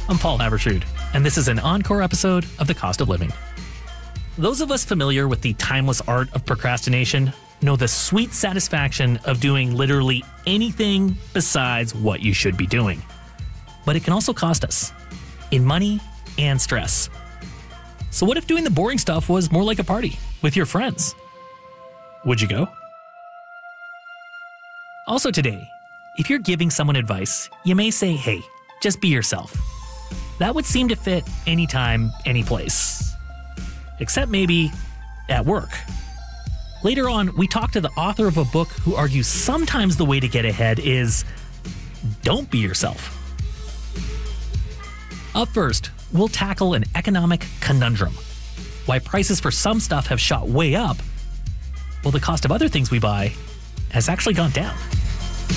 I'm Paul Haberstrood, and this is an encore episode of The Cost of Living. Those of us familiar with the timeless art of procrastination know the sweet satisfaction of doing literally anything besides what you should be doing. But it can also cost us in money and stress. So what if doing the boring stuff was more like a party with your friends? Would you go? Also today, if you're giving someone advice, you may say, hey, just be yourself. That would seem to fit anytime, any place. Except maybe at work. Later on, we talk to the author of a book who argues sometimes the way to get ahead is don't be yourself. Up first, we'll tackle an economic conundrum. Why prices for some stuff have shot way up, while the cost of other things we buy has actually gone down.